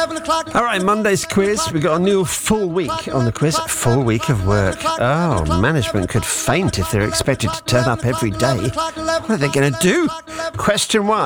All right, Monday's quiz. We've got a new full week on the quiz. Full week of work. Oh, management could faint if they're expected to turn up every day. What are they going to do? Question 1.